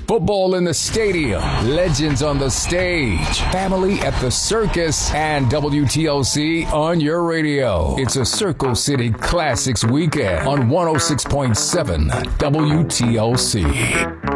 Football in the stadium, legends on the stage, family at the circus, and WTLC on your radio. It's a Circle City Classics weekend on 106.7 WTLC.